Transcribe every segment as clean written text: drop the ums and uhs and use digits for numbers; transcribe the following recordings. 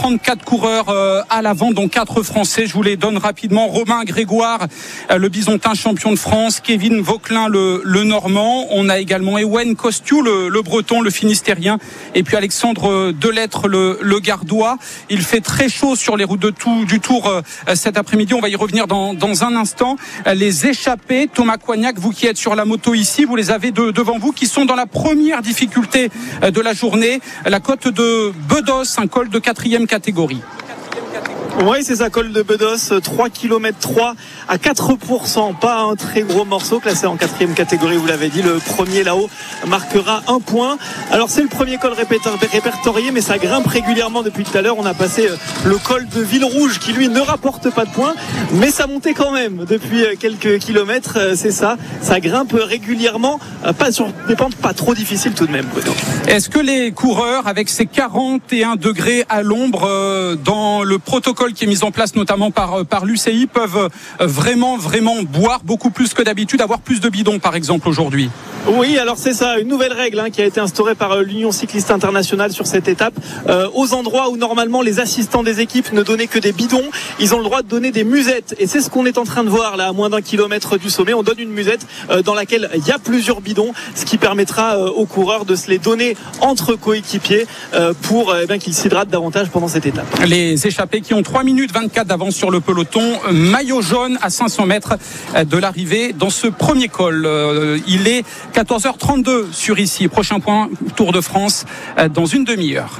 34 coureurs à l'avant, dont 4 Français. Je vous les donne rapidement. Romain Grégoire, le Bisontin champion de France. Kevin Vauquelin, le Normand. On a également Ewen Kostiou, le Breton, le Finistérien. Et puis Alexandre Delettre, le Gardois. Il fait très chaud sur les routes du Tour cet après-midi. On va y revenir dans un instant. Les échappés, Thomas Coignac, vous qui êtes sur la moto ici, vous les avez devant vous, qui sont dans la première difficulté de la journée. La côte de Bedos, un col de 4e catégorie. Oui, c'est ça, col de Bedos, 3 km 3 à 4%, pas un très gros morceau, classé en 4e catégorie, vous l'avez dit. Le premier là-haut marquera 1 point. Alors c'est le premier col répertorié, mais ça grimpe régulièrement depuis tout à l'heure. On a passé le col de Villerouge qui lui ne rapporte pas de points, mais ça montait quand même depuis quelques kilomètres, c'est ça grimpe régulièrement, pas sur des pentes pas trop difficiles tout de même. Est-ce que les coureurs, avec ces 41 degrés à l'ombre, dans le protocole qui est mis en place notamment par l'UCI, peuvent vraiment boire beaucoup plus que d'habitude, avoir plus de bidons par exemple aujourd'hui? Oui, alors c'est ça, une nouvelle règle qui a été instaurée par l'Union cycliste internationale sur cette étape. Aux endroits où normalement les assistants des équipes ne donnaient que des bidons, ils ont le droit de donner des musettes. Et c'est ce qu'on est en train de voir là, à moins d'1 kilomètre du sommet. On donne une musette dans laquelle il y a plusieurs bidons, ce qui permettra aux coureurs de se les donner entre coéquipiers pour qu'ils s'hydratent davantage pendant cette étape. Les échappés qui ont 3 minutes 24 d'avance sur le peloton, maillot jaune à 500 mètres de l'arrivée dans ce premier col. Il est 14h32 sur ici. Prochain point, Tour de France dans une demi-heure.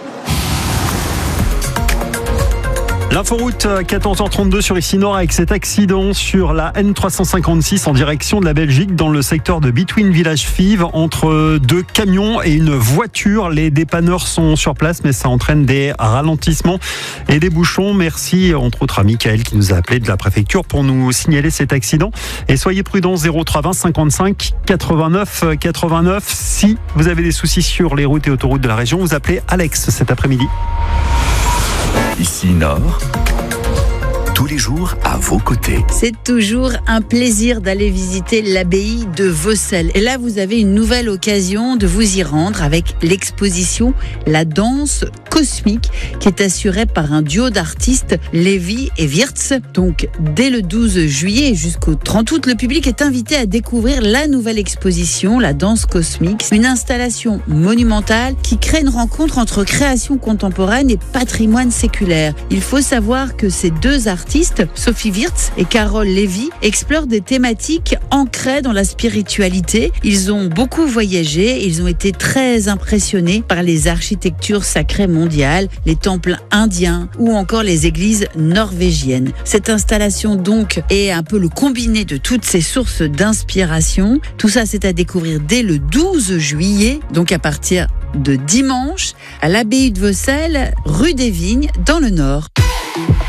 L'inforoute 14h32 sur ici Nord avec cet accident sur la N356 en direction de la Belgique dans le secteur de Between Village Fives entre 2 camions et une voiture. Les dépanneurs sont sur place mais ça entraîne des ralentissements et des bouchons. Merci entre autres à Michael qui nous a appelé de la préfecture pour nous signaler cet accident. Et soyez prudents, 0320 55 89 89. Si vous avez des soucis sur les routes et autoroutes de la région, vous appelez Alex cet après-midi. Ici Nord, tous les jours à vos côtés. C'est toujours un plaisir d'aller visiter l'abbaye de Vaucelles. Et là, vous avez une nouvelle occasion de vous y rendre avec l'exposition La danse cosmique qui est assurée par un duo d'artistes, Lévy et Wirtz. Donc, dès le 12 juillet jusqu'au 30 août, le public est invité à découvrir la nouvelle exposition La danse cosmique, une installation monumentale qui crée une rencontre entre création contemporaine et patrimoine séculaire. Il faut savoir que ces deux artistes, Sophie Wirtz et Carole Lévy, explorent des thématiques ancrées dans la spiritualité. Ils ont beaucoup voyagé, ils ont été très impressionnés par les architectures sacrées mondiales, les temples indiens ou encore les églises norvégiennes. Cette installation donc est un peu le combiné de toutes ces sources d'inspiration. Tout ça, c'est à découvrir dès le 12 juillet, donc à partir de dimanche, à l'abbaye de Vaucelles, rue des Vignes, dans le Nord.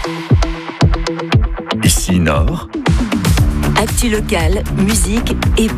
Ici Nord. Actu locale, musique et